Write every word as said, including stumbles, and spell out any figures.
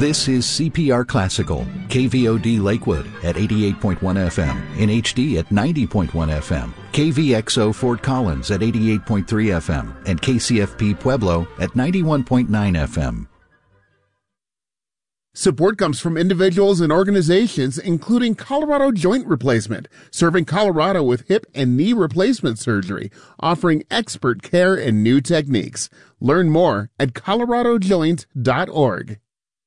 This is C P R Classical, K V O D Lakewood at eighty-eight point one F M, in H D at ninety point one F M, K V X O Fort Collins at eighty-eight point three F M, and K C F P Pueblo at ninety-one point nine F M. Support comes from individuals and organizations, including Colorado Joint Replacement, serving Colorado with hip and knee replacement surgery, offering expert care and new techniques. Learn more at colorado joint dot org.